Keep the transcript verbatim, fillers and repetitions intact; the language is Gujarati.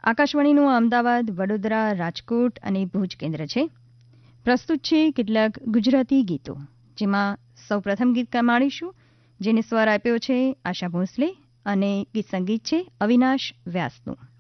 આકાશવાણીનું અમદાવાદ, વડોદરા, રાજકોટ અને ભુજ કેન્દ્ર છે. પ્રસ્તુત છે કેટલાક ગુજરાતી ગીતો, જેમાં સૌ પ્રથમ ગીત માણીશું, જેને સ્વર આપ્યો છે આશા ભોસલે અને ગીત સંગીત છે અવિનાશ વ્યાસનું.